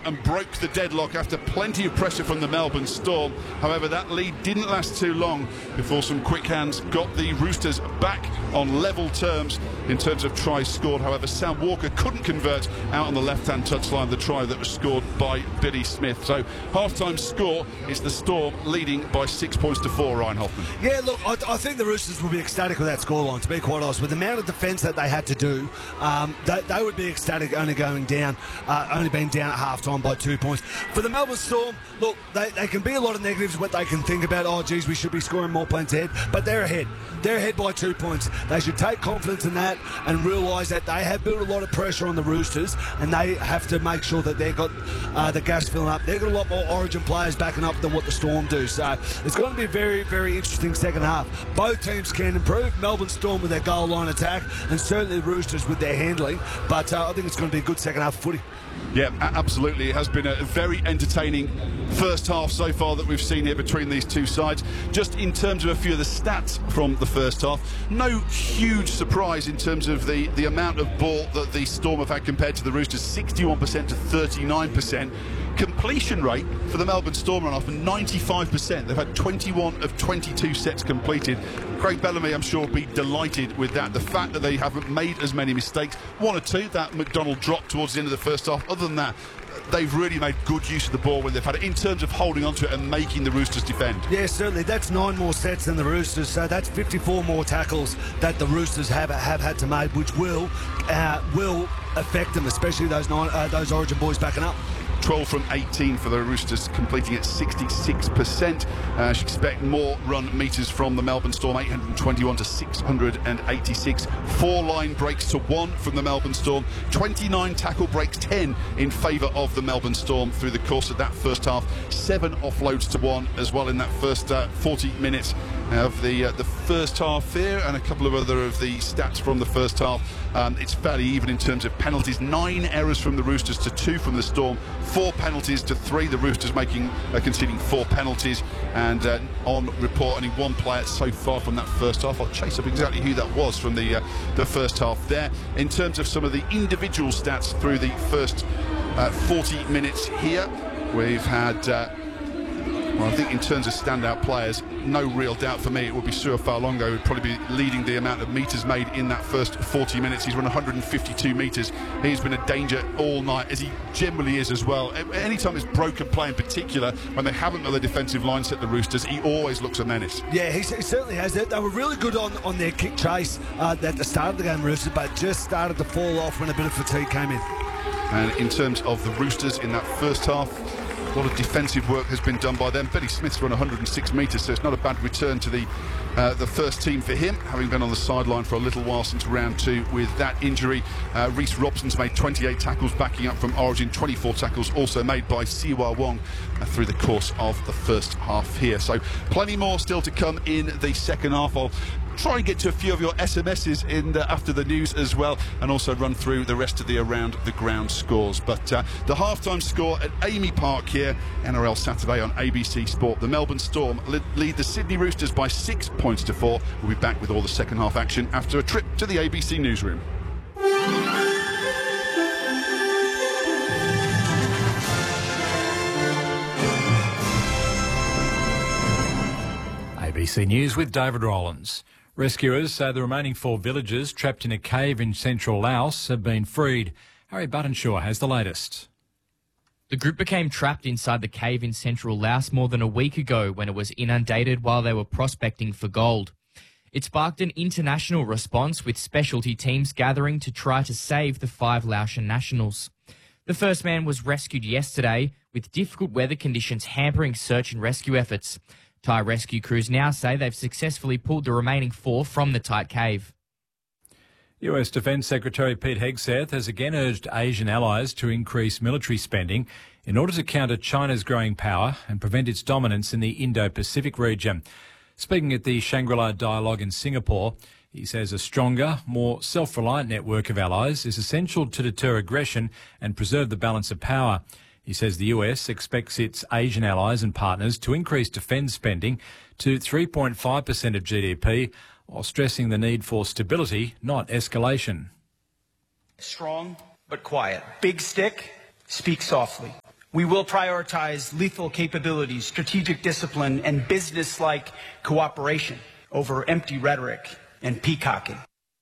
and broke the deadlock after plenty of pressure from the Melbourne Storm. However, that lead didn't last too long before some quick hands got the Roosters back on level terms in terms of tries scored. However, Sam Walker couldn't convert out on the left-hand touchline, the try that was scored by Billy Smith. So half-time score is the Storm leading by 6 points to 4, Ryan Hoffman. Yeah, look, I think the Roosters will be ecstatic with that scoreline, to be quite honest. With the amount of defence that they had to do, they would be ecstatic only being down at half-time by 2 points. For the Melbourne Storm, look, they can be a lot of negatives, what they can think about, oh, geez, we should be scoring more points ahead, but they're ahead. They're ahead by 2 points. They should take confidence in that and realise that they have built a lot of pressure on the Roosters, and they have to make sure that they've got the gas filling up. They've got a lot more Origin players backing up than what the Storm do. So it's going to be a very, very interesting second half. Both teams can improve. Melbourne Storm with their goal line attack, and certainly the Roosters with their handling. But I think it's going to be a good second half of footy. Yeah, absolutely. It has been a very entertaining first half so far that we've seen here between these two sides. Just in terms of a few of the stats from the first half, no huge surprise in terms of the amount of ball that the Storm have had compared to the Roosters, 61% to 39%. Completion rate for the Melbourne Storm run off 95%. They've had 21 of 22 sets completed. Craig Bellamy, I'm sure, will be delighted with that. The fact that they haven't made as many mistakes, one or two, that McDonald dropped towards the end of the first half. Other than that, they've really made good use of the ball when they've had it in terms of holding onto it and making the Roosters defend. Yeah, certainly. That's 9 more sets than the Roosters, so that's 54 more tackles that the Roosters have had to make, which will affect them, especially those Origin boys backing up. 12 from 18 for the Roosters, completing at 66%. Should expect more run metres from the Melbourne Storm, 821 to 686. 4 line breaks to 1 from the Melbourne Storm. 29 tackle breaks, 10 in favour of the Melbourne Storm through the course of that first half. 7 offloads to 1 as well in that first 40 minutes of the first half here, and a couple of other of the stats from the first half. It's fairly even in terms of penalties. 9 errors from the Roosters to 2 from the Storm. 4 penalties to 3. The Roosters conceding 4 penalties, and on report only 1 player so far from that first half. I'll chase up exactly who that was from the first half there. In terms of some of the individual stats through the first 40 minutes here, we've had I think in terms of standout players, no real doubt for me it would be Sua Fa'alogo, who would probably be leading the amount of metres made in that first 40 minutes. He's run 152 metres. He's been a danger all night, as he generally is as well. Anytime there's broken play in particular, when they haven't got the defensive line set, the Roosters, he always looks a menace. Yeah, he certainly has. They were really good on their kick chase at the start of the game, Roosters, but just started to fall off when a bit of fatigue came in. And in terms of the Roosters in that first half, a lot of defensive work has been done by them. Billy Smith's run 106 metres, so it's not a bad return to the first team for him, having been on the sideline for a little while since round 2 with that injury. Reece Robson's made 28 tackles backing up from Origin, 24 tackles also made by Siwa Wong through the course of the first half here. So plenty more still to come in the second half. I'll try and get to a few of your SMSs in after the news as well, and also run through the rest of the around the ground scores. But the halftime score at Amy Park here, NRL Saturday on ABC Sport. The Melbourne Storm lead the Sydney Roosters by 6 points to 4. We'll be back with all the second half action after a trip to the ABC newsroom. ABC News with David Rollins. Rescuers say the remaining 4 villagers trapped in a cave in central Laos have been freed. Harry Buttonshaw has the latest. The group became trapped inside the cave in central Laos more than a week ago when it was inundated while they were prospecting for gold. It sparked an international response, with specialty teams gathering to try to save the 5 Laotian nationals. The first man was rescued yesterday, with difficult weather conditions hampering search and rescue efforts. Thai rescue crews now say they've successfully pulled the remaining 4 from the tight cave. US Defence Secretary Pete Hegseth has again urged Asian allies to increase military spending in order to counter China's growing power and prevent its dominance in the Indo-Pacific region. Speaking at the Shangri-La Dialogue in Singapore, he says a stronger, more self-reliant network of allies is essential to deter aggression and preserve the balance of power. He says the US expects its Asian allies and partners to increase defence spending to 3.5% of GDP, while stressing the need for stability, not escalation. Strong but quiet. Big stick, speak softly. We will prioritise lethal capabilities, strategic discipline, and business-like cooperation over empty rhetoric and peacocking.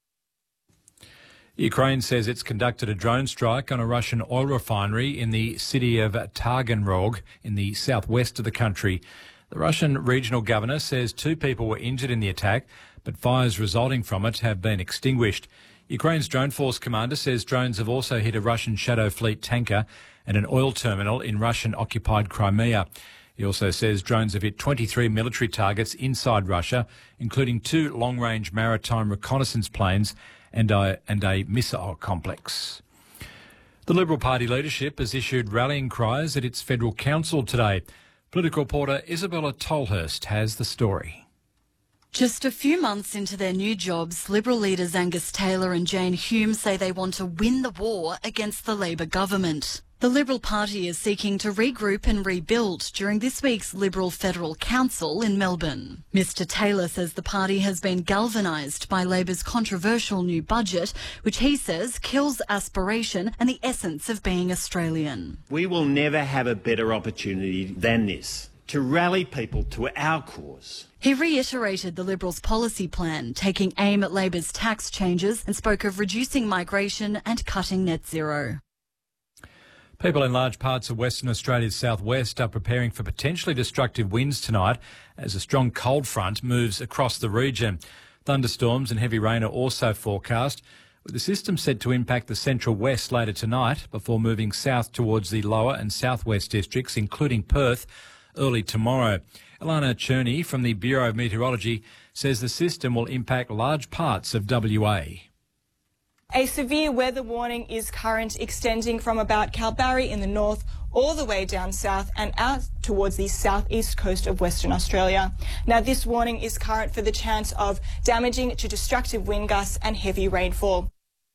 Ukraine says it's conducted a drone strike on a Russian oil refinery in the city of Taganrog in the southwest of the country. The Russian regional governor says 2 people were injured in the attack, but fires resulting from it have been extinguished. Ukraine's drone force commander says drones have also hit a Russian Shadow Fleet tanker and an oil terminal in Russian-occupied Crimea. He also says drones have hit 23 military targets inside Russia, including 2 long-range maritime reconnaissance planes and a missile complex. The Liberal Party leadership has issued rallying cries at its federal council today. Political reporter Isabella Tolhurst has the story. Just a few months into their new jobs, Liberal leaders Angus Taylor and Jane Hume say they want to win the war against the Labor government. The Liberal Party is seeking to regroup and rebuild during this week's Liberal Federal Council in Melbourne. Mr Taylor says the party has been galvanised by Labor's controversial new budget, which he says kills aspiration and the essence of being Australian. We will never have a better opportunity than this to rally people to our cause. He reiterated the Liberals' policy plan, taking aim at Labor's tax changes, and spoke of reducing migration and cutting net zero. People in large parts of Western Australia's southwest are preparing for potentially destructive winds tonight as a strong cold front moves across the region. Thunderstorms and heavy rain are also forecast, with the system said to impact the central west later tonight before moving south towards the lower and southwest districts, including Perth, early tomorrow. Ilana Cherney from the Bureau of Meteorology says the system will impact large parts of WA. A severe weather warning is current, extending from about Kalbarri in the north all the way down south and out towards the southeast coast of Western Australia. Now, this warning is current for the chance of damaging to destructive wind gusts and heavy rainfall.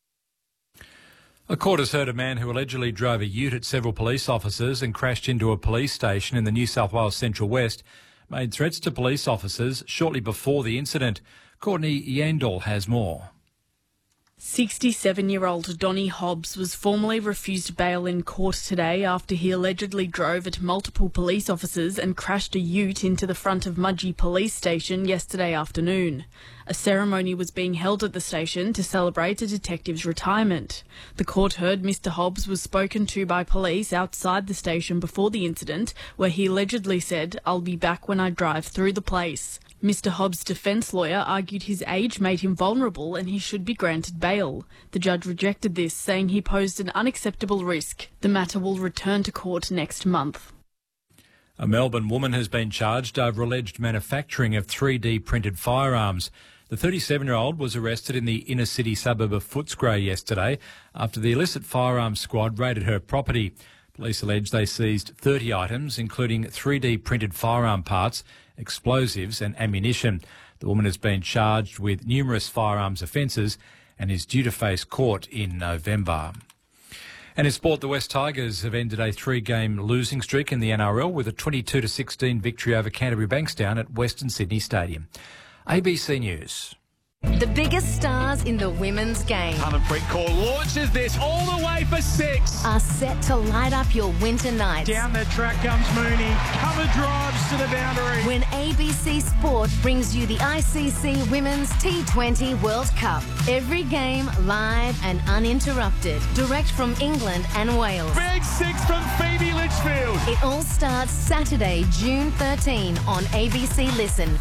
A court has heard a man who allegedly drove a ute at several police officers and crashed into a police station in the New South Wales Central West made threats to police officers shortly before the incident. Courtney Yandel has more. 67-year-old Donny Hobbs was formally refused bail in court today after he allegedly drove at multiple police officers and crashed a ute into the front of Mudgee Police Station yesterday afternoon. A ceremony was being held at the station to celebrate a detective's retirement. The court heard Mr Hobbs was spoken to by police outside the station before the incident, where he allegedly said, "I'll be back when I drive through the place." Mr Hobbs' defence lawyer argued his age made him vulnerable and he should be granted bail. The judge rejected this, saying he posed an unacceptable risk. The matter will return to court next month. A Melbourne woman has been charged over alleged manufacturing of 3D printed firearms. The 37-year-old was arrested in the inner city suburb of Footscray yesterday after the illicit firearms squad raided her property. Police allege they seized 30 items, including 3D printed firearm parts, explosives and ammunition. The woman has been charged with numerous firearms offences and is due to face court in November. And in sport, the West Tigers have ended a 3-game losing streak in the NRL with a 22-16 victory over Canterbury Bankstown at Western Sydney Stadium. ABC News. The biggest stars in the women's game Harmanpreet Kaur launches this all the way for 6. are set to light up your winter nights. Down the track comes Mooney. Cover drives to the boundary. When ABC Sport brings you the ICC Women's T20 World Cup. Every game live and uninterrupted. Direct from England and Wales. Big 6 from Phoebe Litchfield. It all starts Saturday, June 13 on ABC Listen.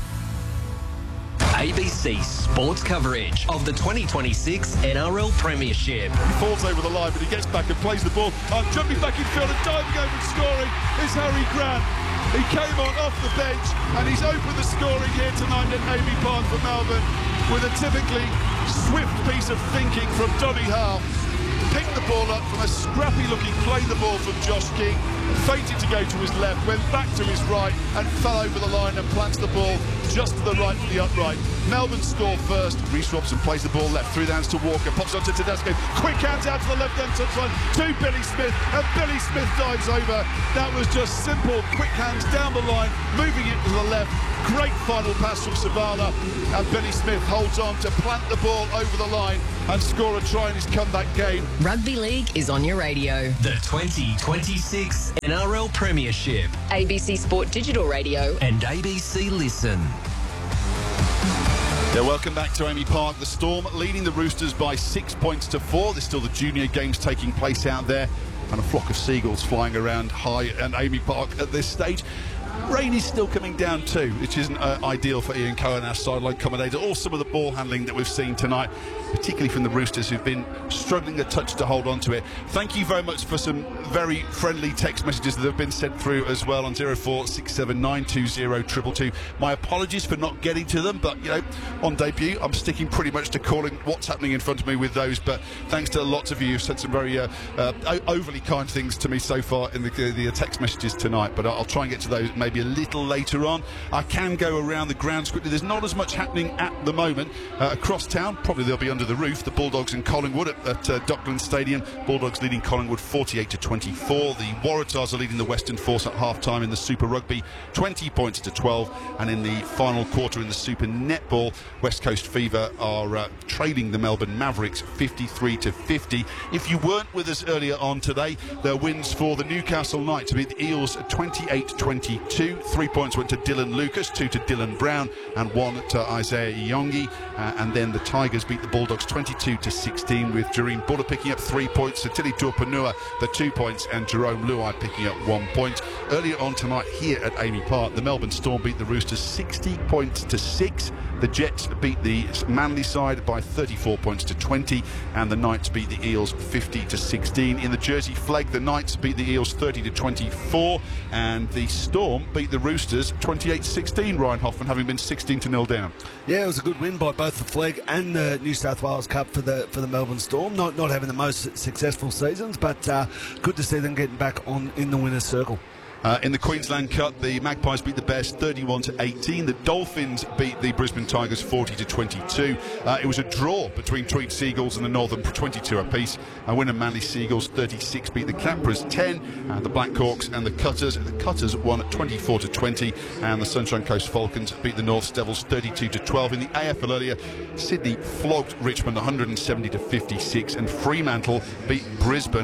ABC sports coverage of the 2026 NRL Premiership. He falls over the line, but he gets back and plays the ball. Jumping back in field and diving over and scoring is Harry Grant. He came on off the bench and he's opened the scoring here tonight at AB Park for Melbourne with a typically swift piece of thinking from Donny Hall. Picked the ball up from a scrappy-looking play the ball from Josh King, feinted to go to his left, went back to his right and fell over the line and plants the ball just to the right of the upright. Melbourne score first. Reece Robson plays the ball left, through downs to Walker, pops onto Tedesco, quick hands out to the left-hand touchline to Billy Smith, and Billy Smith dives over. That was just simple, quick hands down the line, moving it to the left. Great final pass from Savala, and Billy Smith holds on to plant the ball over the line and score a try in his comeback game. Rugby League is on your radio. The 2026 NRL Premiership. ABC Sport Digital Radio. And ABC Listen. Yeah, welcome back to AAMI Park. The Storm leading the Roosters by 6 points to 4. There's still the junior games taking place out there, and a flock of seagulls flying around high at AAMI Park at this stage. Rain is still coming down too, which isn't ideal for Ian Cohen, our sideline commentator, or some of the ball handling that we've seen tonight, particularly from the Roosters, who've been struggling a touch to hold on to it. Thank you very much for some very friendly text messages that have been sent through as well on 046792022. My apologies for not getting to them, but, you know, on debut, I'm sticking pretty much to calling what's happening in front of me with those. But thanks to lots of you who've said some very overly kind things to me so far in the text messages tonight. But I'll try and get to those maybe a little later on. I can go around the grounds quickly. There's not as much happening at the moment across town. Probably they'll be under the roof. The Bulldogs in Collingwood at Docklands Stadium. Bulldogs leading Collingwood 48-24. The Waratahs are leading the Western Force at half-time in the Super Rugby 20 points to 12. And in the final quarter in the Super Netball, West Coast Fever are trailing the Melbourne Mavericks 53-50. If you weren't with us earlier on today, there are wins for the Newcastle Knights to beat the Eels at 28-22. 3 points went to Dylan Lucas, 2 to Dylan Brown, and 1 to Isaiah Iongi. And then the Tigers beat the Bulldogs 22-16, with Jareen Buller picking up 3 points, Satili Tuapanua the 2 points, and Jerome Luai picking up 1 point. Earlier on tonight here at AAMI Park, the Melbourne Storm beat the Roosters 60 points to 6. The Jets beat the Manly side by 34 points to 20, and the Knights beat the Eels 50-16. In the Jersey Flegg, the Knights beat the Eels 30-24, and the Storm beat the Roosters 28-16. Ryan Hoffman, having been 16-0 down. Yeah, it was a good win by both the Flegg and the New South Wales Cup for the Melbourne Storm. Not having the most successful seasons, but good to see them getting back in the winners' circle. In the Queensland Cup, the Magpies beat the Bears 31-18. The Dolphins beat the Brisbane Tigers 40-22. It was a draw between Tweed Seagulls and the Northern for 22 apiece. Wynnum Manly Seagulls 36 beat the Canberras 10. The Blackhawks and the Cutters. The Cutters won 24-20, and the Sunshine Coast Falcons beat the North Devils 32-12. In the AFL earlier, Sydney flogged Richmond 170-56, and Fremantle beat Brisbane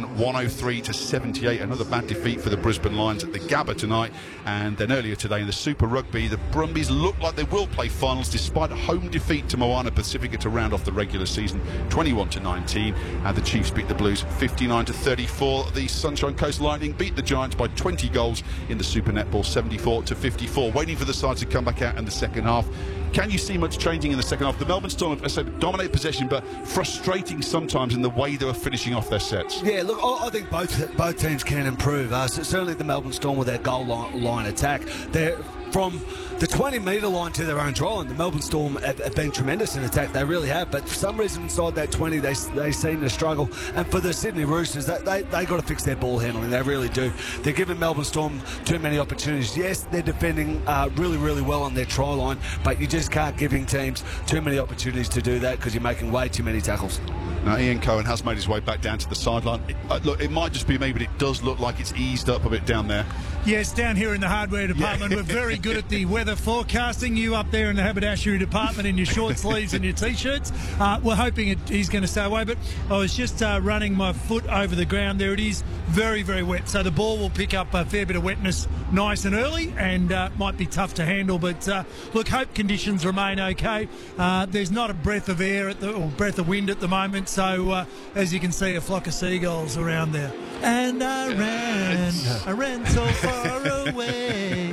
103-78. Another bad defeat for the Brisbane Lions at the Gabba tonight. And then earlier today in the Super Rugby, the Brumbies look like they will play finals despite a home defeat to Moana Pacifica to round off the regular season 21-19. And the Chiefs beat the Blues 59-34. The Sunshine Coast Lightning beat the Giants by 20 goals in the Super Netball 74-54. Waiting for the sides to come back out in the second half. Can you see much changing in the second half? The Melbourne Storm, as I said, dominate possession, but frustrating sometimes in the way they were finishing off their sets. Yeah, look, I think both teams can improve. Certainly the Melbourne Storm with their goal line attack. They're from the 20-metre line to their own try line. The Melbourne Storm have been tremendous in attack. They really have. But for some reason inside that 20, they seem to struggle. And for the Sydney Roosters, they got to fix their ball handling. They really do. They're giving Melbourne Storm too many opportunities. Yes, they're defending really, really well on their try line, but you just can't giving teams too many opportunities to do that because you're making way too many tackles. Now, Ian Cohen has made his way back down to the sideline. Look, it might just be me, but it does look like it's eased up a bit down there. Yes, down here in the hardware department, we're very good at the weather forecasting. You up there in the haberdashery department in your short sleeves and your T-shirts. We're hoping he's going to stay away, but I was just running my foot over the ground. There it is, very, very wet. So the ball will pick up a fair bit of wetness nice and early, and might be tough to handle. But look, hope conditions remain okay. There's not a breath of air or breath of wind at the moment. So as you can see, a flock of seagulls around there. And I ran so far away.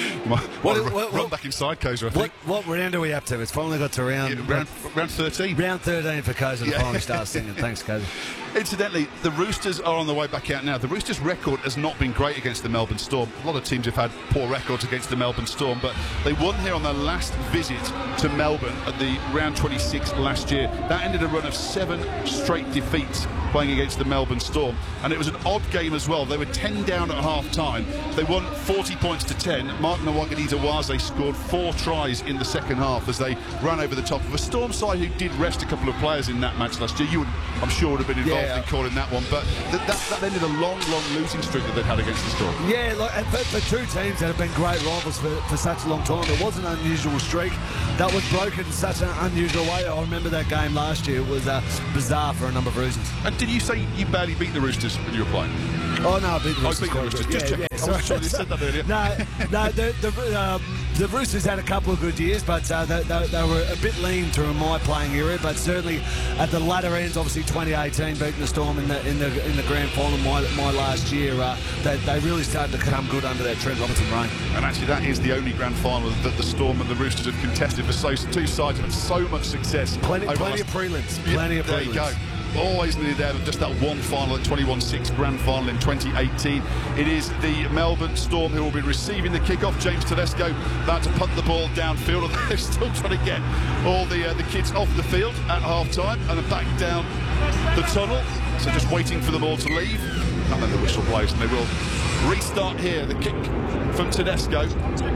Run back inside, Koza, I think. What round are we up to? It's finally got to round 13. Round 13 for Koza to finally start singing. Thanks, Koza. Incidentally, the Roosters are on the way back out now. The Roosters' record has not been great against the Melbourne Storm. A lot of teams have had poor records against the Melbourne Storm, but they won here on their last visit to Melbourne at the round 26 last year. That ended a run of 7 straight defeats playing against the Melbourne Storm, and it was an odd game as well. They were 10 down at half-time. They won 40 points to 10. Mark Nawaqanitawase scored 4 tries in the second half as they ran over the top of a Storm side who did rest a couple of players in that match last year. You would, I'm sure, would have been involved in calling that one, but that ended a long losing streak that they'd had against the Storm. Yeah, look, for two teams that have been great rivals for such a long time, it was an unusual streak that was broken in such an unusual way. I remember that game last year. It was bizarre for a number of reasons. And did you say you barely beat the Roosters when you were playing? Oh, no, I beat the Roosters. I was sure you said that earlier. The Roosters had a couple of good years, but they were a bit lean during my playing era. But certainly at the latter ends, obviously 2018 beating the Storm in the grand final my last year, they really started to come good under that Trent Robinson reign. And actually, that is the only grand final that the Storm and the Roosters have contested. For two sides have had so much success. Plenty of prelims. There you go. Always needed there, just that one final at 21-6 grand final in 2018. It is the Melbourne Storm who will be receiving the kick-off. James Tedesco about to punt the ball downfield, although they're still trying to get all the kids off the field at half-time and back down the tunnel. So just waiting for them all to leave. And then the whistle blows and they will restart here. The kick from Tedesco.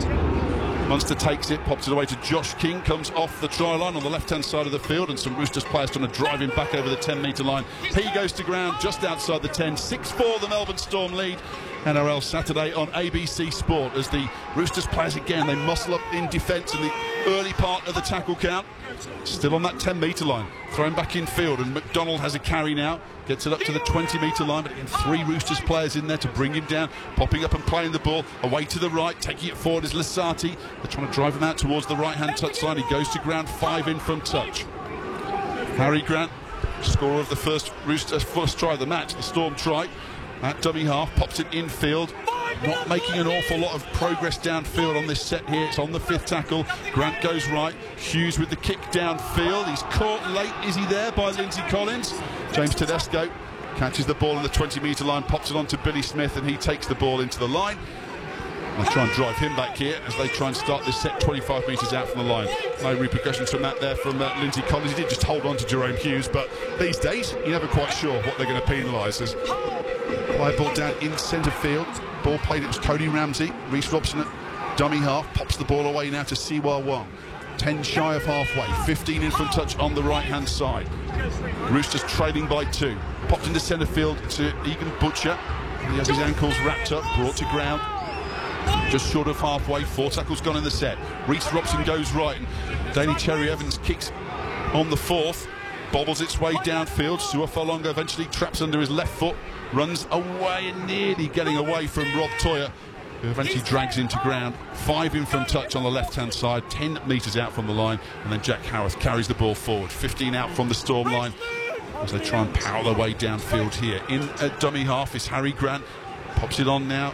Munster takes it, pops it away to Josh King, comes off the try line on the left-hand side of the field, and some Roosters players trying to drive him back over the 10-metre line. He goes to ground just outside the 10. 6-4 the Melbourne Storm lead. NRL Saturday on ABC Sport as the Roosters players again, they muscle up in defence in the early part of the tackle count. Still on that 10-metre line, thrown back in field, and McDonald has a carry now, gets it up to the 20-metre line, but again 3 Roosters players in there to bring him down, popping up and playing the ball away to the right, taking it forward is Lasati. They're trying to drive him out towards the right-hand touchline. He goes to ground, 5 in from touch. Harry Grant, scorer of the first try of the match, the Storm try, at dummy half, pops it infield. Not making an awful lot of progress downfield on this set here. It's on the 5th tackle. Grant goes right. Hughes with the kick downfield. He's caught late. Is he there by Lindsay Collins? James Tedesco catches the ball in the 20-metre line, pops it on to Billy Smith, and he takes the ball into the line. They'll try and drive him back here as they try and start this set 25 metres out from the line. No repercussions from that there from Lindsay Collins. He did just hold on to Jerome Hughes, but these days you're never quite sure what they're going to penalise. As play ball down in centre field. Ball played, it was Cody Ramsey. Reece Robson at dummy half, pops the ball away now to Siwa Wong. 10 shy of halfway, 15 in from touch on the right-hand side. Roosters trailing by 2. Popped into centre field to Egan Butcher. He has his ankles wrapped up, brought to ground. Just short of halfway, 4 tackles gone in the set. Reece Robson goes right, and Danny Cherry Evans kicks on the 4th. Bobbles its way downfield. Suafolonga eventually traps under his left foot, runs away and nearly getting away from Rob Toyer, who eventually drags into ground. 5 in from touch on the left-hand side, 10 metres out from the line, and then Jack Howarth carries the ball forward. 15 out from the Storm line as they try and power their way downfield here. In at dummy half is Harry Grant, pops it on now.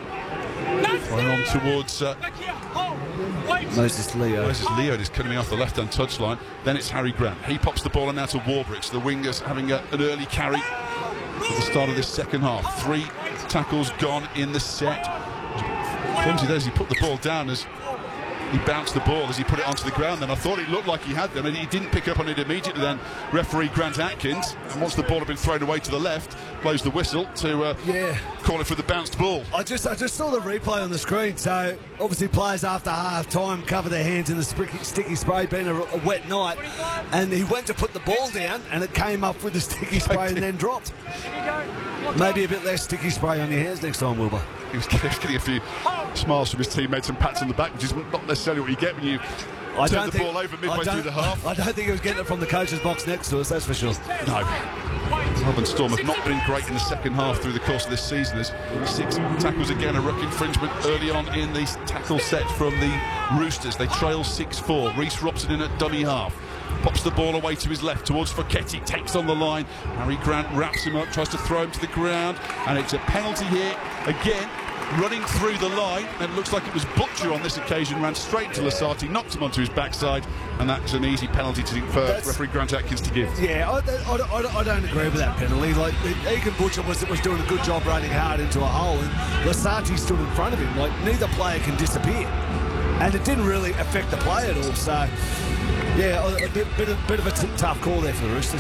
Thrown on towards Moses Leo. Moses Leo is coming off the left-hand touchline. Then it's Harry Grant. He pops the ball on now to Warbrick. The wingers having an early carry at the start of this second half. 3 tackles gone in the set. Clumsy there as he put the ball down as he bounced the ball as he put it onto the ground. Then I thought it looked like he had them, and he didn't pick up on it immediately. Then referee Grant Atkins, and once the ball had been thrown away to the left, blows the whistle to call it for the bounced ball. I just saw the replay on the screen. So obviously players after half time cover their hands in the sticky spray, being a wet night, and he went to put the ball down and it came up with the sticky spray and then dropped. Maybe a bit less sticky spray on your hands next time, Wilbur. He was getting a few smiles from his teammates and pats on the back, which is not necessarily what you get when you turn the ball over midway through the half. I don't think he was getting it from the coach's box next to us, that's for sure. No. Melbourne Storm have not been great in the second half through the course of this season. As 6 tackles again, a ruck infringement early on in the tackle set from the Roosters. They trail 6-4. Reece Robson in at dummy half. Pops the ball away to his left towards Foketi, takes on the line. Harry Grant wraps him up, tries to throw him to the ground, and it's a penalty here again. Running through the line, and it looks like it was Butcher on this occasion, ran straight to Lasati, knocked him onto his backside, and that's an easy penalty for referee Grant Atkins to give. Yeah, I don't agree with that penalty. Like, Egan Butcher was doing a good job running hard into a hole, and Lasati stood in front of him. Like, neither player can disappear, and it didn't really affect the play at all. So, yeah, a bit of a tough call there for the Roosters.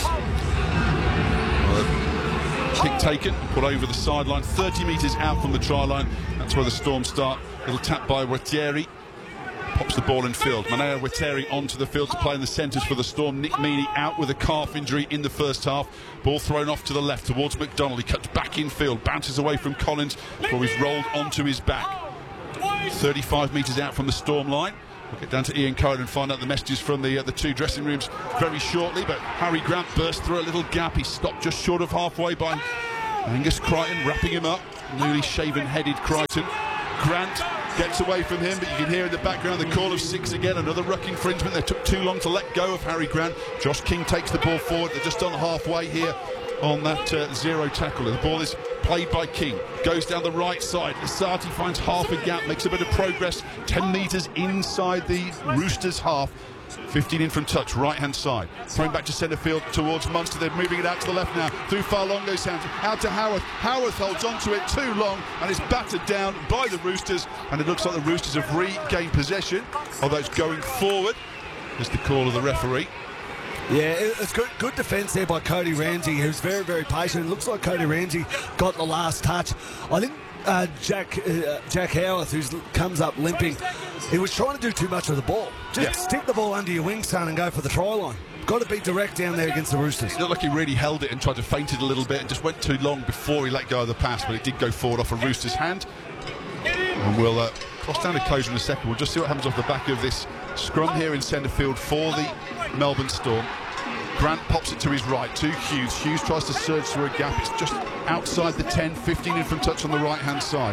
Kick taken, put over the sideline, 30 metres out from the try line. That's where the Storm start. Little tap by Weteri. Pops the ball in field. Manea Weteri onto the field to play in the centres for the Storm. Nick Meaney out with a calf injury in the first half. Ball thrown off to the left towards McDonald. He cuts back in field, bounces away from Collins before he's rolled onto his back. 35 metres out from the Storm line. We'll get down to Ian Cohen and find out the messages from the 2 dressing rooms very shortly. But Harry Grant burst through a little gap. He stopped just short of halfway by Angus Crichton wrapping him up. Newly shaven-headed Crichton. Grant gets away from him, but you can hear in the background the call of 6 again. Another ruck infringement. They took too long to let go of Harry Grant. Josh King takes the ball forward. They're just on halfway here on that zero tackle. The ball is played by King. Goes down the right side. Asati finds half a gap, makes a bit of progress. 10 metres inside the Roosters half. 15 in from touch, right-hand side. Throwing back to centre field towards Munster. They're moving it out to the left now. Through Farlongo's hands. Out to Howarth. Howarth holds onto it too long and is battered down by the Roosters. And it looks like the Roosters have regained possession. Although it's going forward is the call of the referee. Yeah, it's good defence there by Cody Ramsey, who's very, very patient. It looks like Cody Ramsey got the last touch. I think Jack Howarth, who comes up limping, he was trying to do too much with the ball. Just stick the ball under your wing, son, and go for the try line. Got to be direct down there against the Roosters. It looked like he really held it and tried to feint it a little bit and just went too long before he let go of the pass, but it did go forward off a Roosters hand. And we'll cross down to closure in a second. We'll just see what happens off the back of this scrum here in centre field for the Melbourne Storm. Grant pops it to his right to Hughes. Hughes tries to surge through a gap. It's just outside the 10, 15 in from touch on the right-hand side.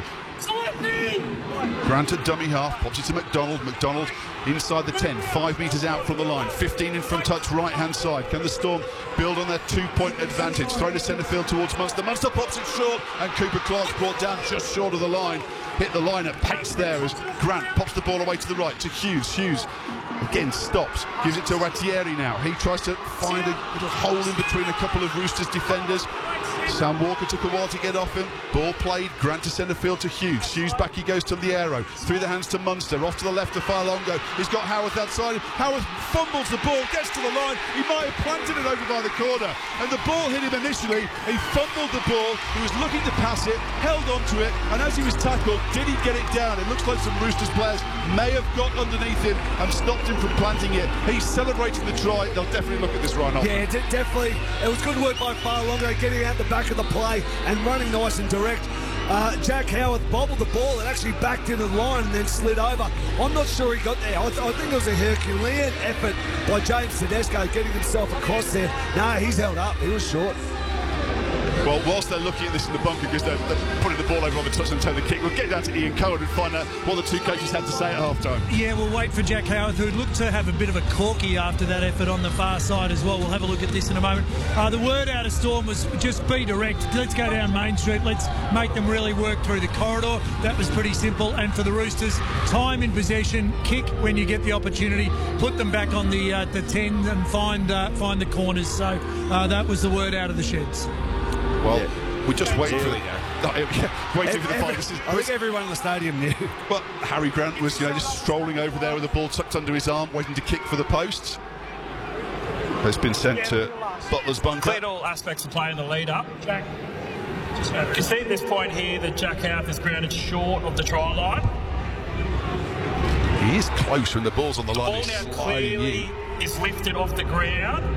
Grant at dummy half, pops it to McDonald. McDonald inside the 10, 5 metres out from the line. 15 in from touch, right-hand side. Can the Storm build on their 2-point advantage? Throw to centre field towards Munster. Munster pops it short, and Cooper Clark's brought down just short of the line. Hit the line at pace there as Grant pops the ball away to the right to Hughes. Hughes again stops, gives it to Wattieri now. He tries to find a little hole in between a couple of Roosters defenders. Sam Walker took a while to get off him. Ball played, Grant to centre field to Hughes. Hughes back he goes to Liero. Through the hands to Munster, off to the left to Farlongo. He's got Howarth outside. Howarth fumbles the ball, gets to the line. He might have planted it over by the corner. And the ball hit him initially. He fumbled the ball. He was looking to pass it, held onto it, and as he was tackled, did he get it down? It looks like some Roosters players may have got underneath him and stopped him from planting it. He's celebrating the try. They'll definitely look at this right now. Yeah, definitely. It was good work by Farlongo getting out the back of the play and running nice and direct. Jack Howarth bobbled the ball and actually backed into the line and then slid over. I'm not sure he got there. I think it was a Herculean effort by James Tedesco getting himself across there. No, he's held up. He was short. Well, whilst they're looking at this in the bunker because they're putting the ball over on the touchline and taking the kick, we'll get down to Ian Cohen and find out what the two coaches had to say at half-time. Yeah, we'll wait for Jack Howarth, who looked to have a bit of a corky after that effort on the far side as well. We'll have a look at this in a moment. The word out of Storm was just be direct. Let's go down Main Street. Let's make them really work through the corridor. That was pretty simple. And for the Roosters, time in possession, kick when you get the opportunity, put them back on the 10 and find the corners. So that was the word out of the Sheds. Well, we just waiting for the waiting for the fight. I think everyone in the stadium knew. But Harry Grant was, just strolling over there with the ball tucked under his arm, waiting to kick for the posts. Has been sent to Butler's bunker. Played all aspects of play in the lead up. Jack, you can see at this point here that Jack Howarth is grounded short of the try line. He is close when the ball's on the line. The ball now clearly is lifted off the ground.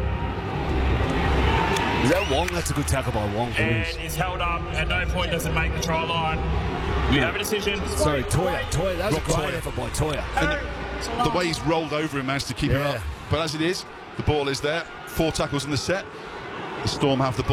Is that Wong? That's a good tackle by Wong. And is held up. At no point does it make the try line. We have a decision. Sorry, Toya. That was a great effort by Toya. And the way he's rolled over and managed to keep him up. But as it is, the ball is there. 4 tackles in the set. The Storm have the ball.